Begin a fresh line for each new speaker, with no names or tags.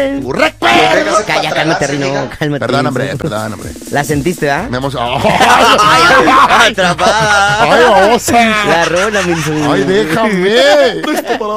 Rino. Cálmate, Rino. Cálmate.
Perdón, hombre.
¿La sentiste, ¿verdad?
Me emocionó.
Atrapada.
Ay, babosa.
La rola, mi
Ay, déjame.